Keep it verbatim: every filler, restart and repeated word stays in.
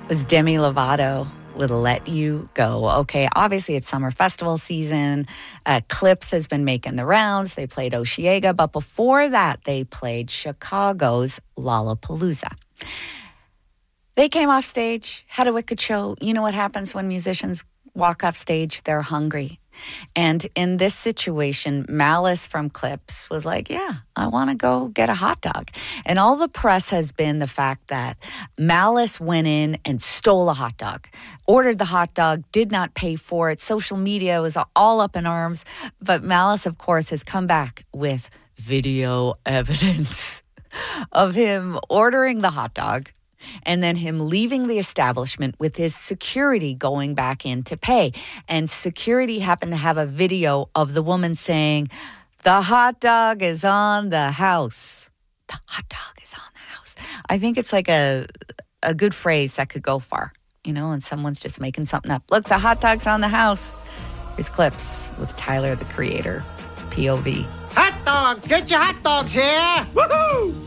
was Demi Lovato with Let You Go. Okay, obviously it's summer festival season. Uh, Clips has been making the rounds. They played Osheaga, but before that, they played Chicago's Lollapalooza. They came off stage, had a wicked show. You know what happens when musicians walk off stage? They're hungry. And in this situation, Malice from Clips was like, yeah, I want to go get a hot dog. And all the press has been the fact that Malice went in and stole a hot dog, ordered the hot dog, did not pay for it. Social media was all up in arms. But Malice, of course, has come back with video evidence of him ordering the hot dog, and then him leaving the establishment with his security going back in to pay. And security happened to have a video of the woman saying, the hot dog is on the house. The hot dog is on the house. I think it's like a a good phrase that could go far, you know, and someone's just making something up. Look, the hot dog's on the house. Here's Clips with Tyler, the Creator, P O V. Hot dogs! Get your hot dogs here! Woohoo!